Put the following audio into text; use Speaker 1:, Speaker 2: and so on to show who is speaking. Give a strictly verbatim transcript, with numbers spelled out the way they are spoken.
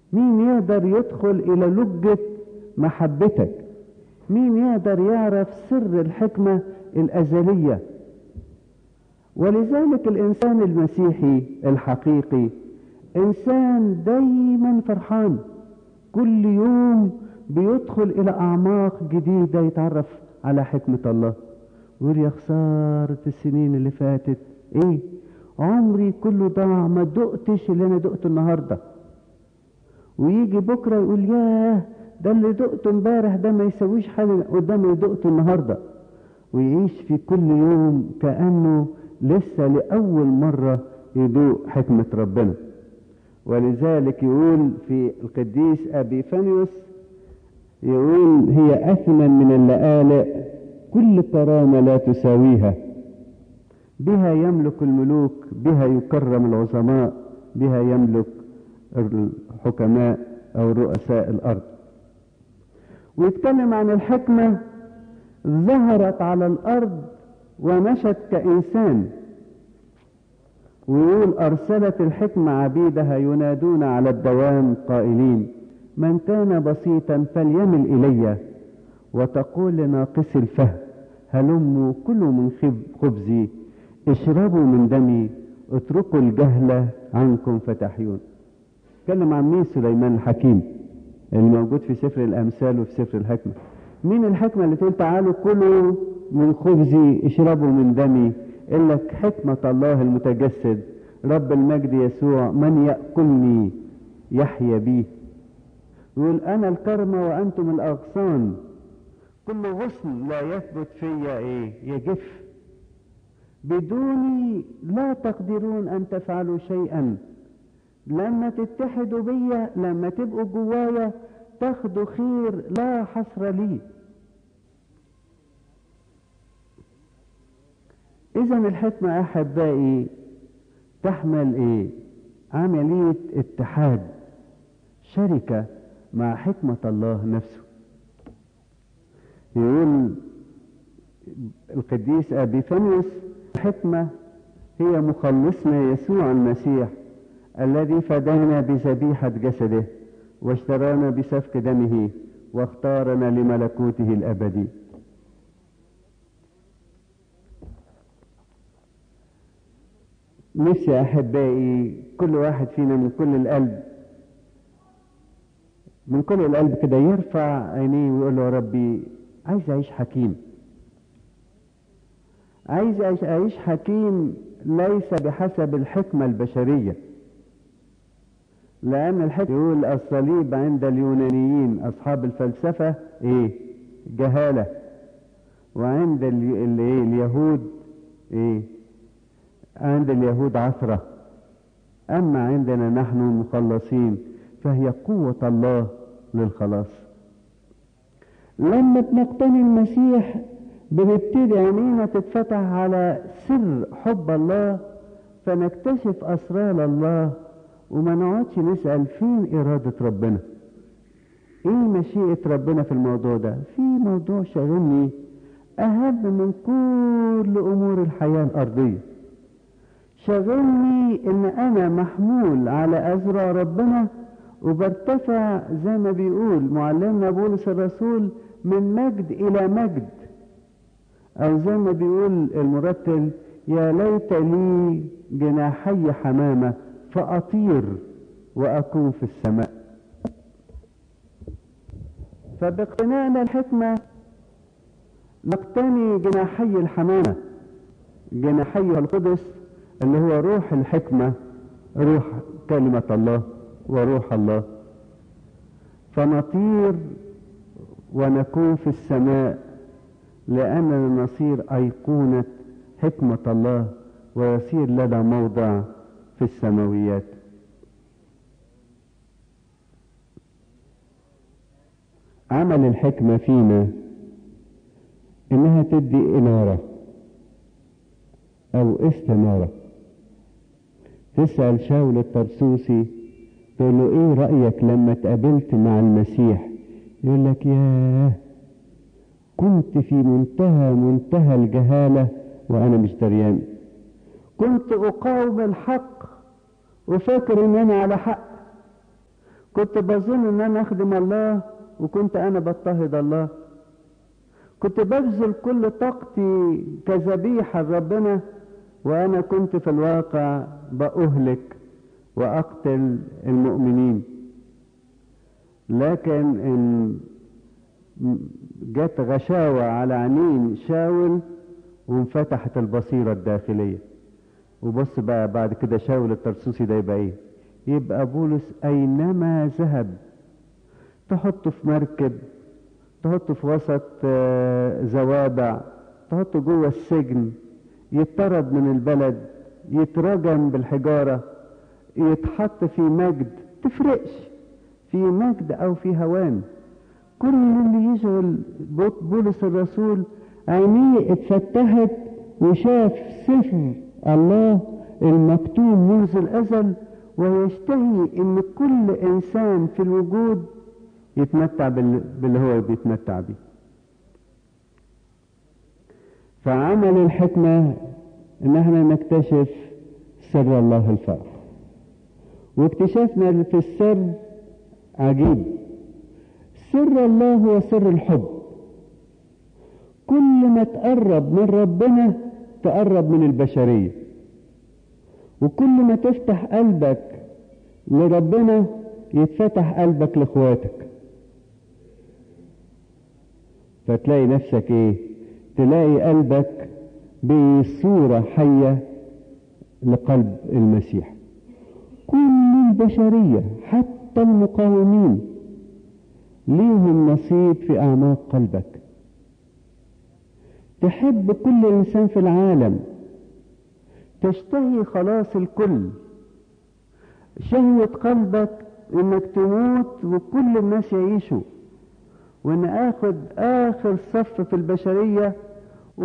Speaker 1: مين يقدر يدخل الى لجة محبتك؟ مين يقدر يعرف سر الحكمة الازلية؟ ولذلك الانسان المسيحي الحقيقي انسان دايما فرحان، كل يوم بيدخل الى اعماق جديدة يتعرف على حكمة الله، ويقول يا خسارة السنين اللي فاتت، ايه عمري كله ضاع، ما دقتش اللي انا دقته النهاردة. ويجي بكرة يقول ياه ده اللي دقته امبارح ده ما يسويش حاجة قدام اللي دقته النهاردة، ويعيش في كل يوم كأنه لسه لأول مرة يدوق حكمة ربنا. ولذلك يقول في القديس أبيفانيوس، يقول هي أثمن من اللآلئ، كل كرامة لا تساويها، بها يملك الملوك، بها يكرم العظماء، بها يملك الحكماء أو رؤساء الأرض. ويتكلم عن الحكمة ظهرت على الأرض ومشت كإنسان، ويقول أرسلت الحكمة عبيدها ينادون على الدوام قائلين من كان بسيطا فليمل إلي، وتقول لناقص الفهم هلموا كلوا من خبزي، اشربوا من دمي، اتركوا الجهل عنكم فتحيون. اتكلم عن مين؟ سليمان الحكيم اللي موجود في سفر الأمثال وفي سفر الحكمة. مين الحكمة اللي تقول تعالوا كلوا من خبزي اشربوا من دمي؟ إلا لك حكمة الله المتجسد رب المجد يسوع، من يأكلني يحيا بي. يقول أنا الكرمة وأنتم الأغصان، كل غصن لا يثبت فيا إيه يجف، بدوني لا تقدرون أن تفعلوا شيئا. لما تتحدوا بيا، لما تبقوا جوايا، تاخدوا خير لا حصر لي. إذن الحكمة أحبائي تحمل إيه؟ عملية اتحاد، شركة مع حكمة الله نفسه. يقول القديس أبيفانيوس الحكمة هي مخلصنا يسوع المسيح الذي فدانا بذبيحة جسده واشترانا بسفك دمه واختارنا لملكوته الأبدي. نفسي أحبائي كل واحد فينا من كل القلب من كل القلب كده يرفع عينيه ويقول له يا ربي عايز أعيش حكيم، عايز أعيش حكيم ليس بحسب الحكمة البشرية، لأن الحكمة يقول الصليب عند اليونانيين أصحاب الفلسفة إيه؟ جهالة، وعند ال... ال... إيه؟ اليهود إيه؟ عند اليهود عثرة، أما عندنا نحن المخلصين فهي قوة الله للخلاص. لما بنقتني المسيح بنبتدي عينينا تتفتح على سر حب الله، فنكتشف أسرار الله، وما نقعدش نسأل فين إرادة ربنا، إيه مشيئة ربنا في الموضوع ده. في موضوع شاغلني أهم من كل أمور الحياة الأرضية، شاغلني إن أنا محمول على أذرع ربنا وبرتفع زي ما بيقول معلمنا بولس الرسول من مجد إلى مجد، أو زي ما بيقول المرتل يا ليت لي جناحي حمامة فأطير وأكون في السماء. فباقتناءنا الحكمة نقتني جناحي الحمامة، جناحي القدس اللي هو روح الحكمة، روح كلمة الله وروح الله، فنطير ونكون في السماء، لأننا نصير أيقونة حكمة الله ويصير لنا موضع في السماويات. عمل الحكمة فينا إنها تدي إنارة أو استنارة. تسأل شاول الطرسوسي تقول له إيه رأيك لما تقابلت مع المسيح؟ يقول لك ياه كنت في منتهى منتهى الجهالة وأنا مش دريان، كنت أقاوم الحق وفاكر إن أنا على حق، كنت بظن ان انا اخدم الله وكنت انا بضطهد الله. كنت ببذل كل طاقتي كذبيحة لربنا وانا كنت في الواقع بأهلك واقتل المؤمنين. لكن ان جت غشاوة على عينين شاول وانفتحت البصيرة الداخلية. وبص بقى بعد كده شاول الترسوسي ده يبقى ايه؟ يبقى بولس اينما ذهب تحطه في مركب، تحطه في وسط زوابع، تحطه جوه السجن، يطرد من البلد، يترجم بالحجارة، يتحط في مجد، تفرقش في مجد او في هوان. كل اللي يشغل بولس الرسول عينيه اتفتحت وشاف سفر الله المكتوب منذ الازل، ويشتهي ان كل انسان في الوجود يتمتع باللي هو بيتمتع بيه. فعمل الحكمة ان احنا نكتشف سر الله الفائق، واكتشفنا في السر عجيب. سر الله هو سر الحب. كل ما تقرب من ربنا تقرب من البشرية، وكل ما تفتح قلبك لربنا يتفتح قلبك لاخواتك. فتلاقي نفسك ايه؟ تلاقي قلبك بصورة حية لقلب المسيح. كل البشرية حتى المقاومين ليهم نصيب في أعماق قلبك. تحب كل إنسان في العالم، تشتهي خلاص الكل. شهوة قلبك إنك تموت وكل الناس يعيشوا، وإن آخد آخر صف في البشرية